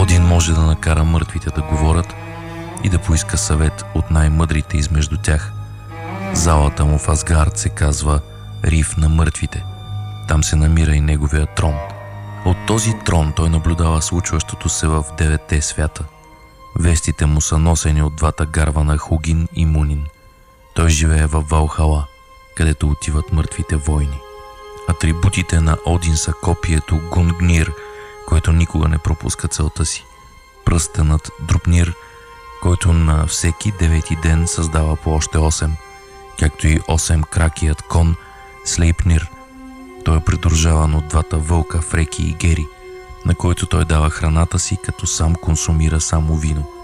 Один може да накара мъртвите да говорят и да поиска съвет от най-мъдрите измежду тях. Залата му в Асгард се казва Риф на мъртвите. Там се намира и неговия трон. От този трон той наблюдава случващото се в 9 свята. Вестите му са носени от двата гарвана Хугин и Мунин. Той живее в Валхала, където отиват мъртвите войни. Атрибутите на Один са копието Гунгнир, който никога не пропуска целта си. Пръстенът Друпнир, който на всеки 9 ден създава по още 8, както и 8-кракият кон Слейпнир. Той е придружаван от двата вълка Фреки и Гери, на който той дава храната си, като сам консумира само вино.